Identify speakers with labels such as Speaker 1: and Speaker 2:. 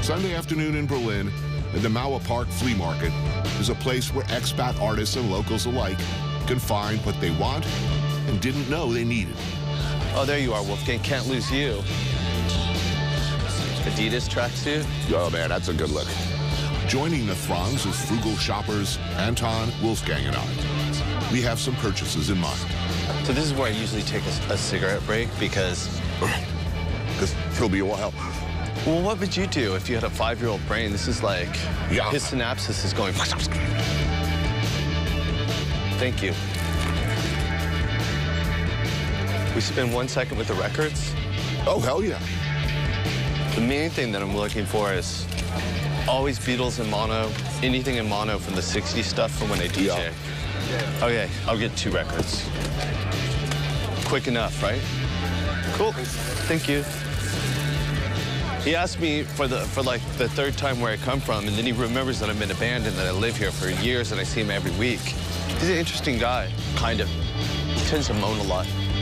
Speaker 1: Sunday afternoon in Berlin, at the Mauer Park Flea Market, is a place where expat artists and locals alike can find what they want and didn't know they needed.
Speaker 2: Oh, there you are, Wolfgang. Can't lose you. Adidas tracksuit.
Speaker 1: Oh, man, that's a good look. Joining the throngs of frugal shoppers, Anton, Wolfgang, and I, we have some purchases in mind.
Speaker 2: So this is where I usually take a cigarette break because
Speaker 1: It'll be a while.
Speaker 2: Well, what would you do if you had a 5-year-old brain? This is like, his synapses is going. Thank you. We spend 1 second with the records.
Speaker 1: Oh, hell yeah.
Speaker 2: The main thing that I'm looking for is always Beatles in mono, anything in mono from the 60s stuff from when I DJ.
Speaker 1: Yeah.
Speaker 2: Okay, I'll get 2 records. Quick enough, right? Cool, thank you. He asked me for like the 3rd time where I come from, and then he remembers that I'm in a band and that I live here for years and I see him every week. He's an interesting guy, kind of. He tends to moan a lot.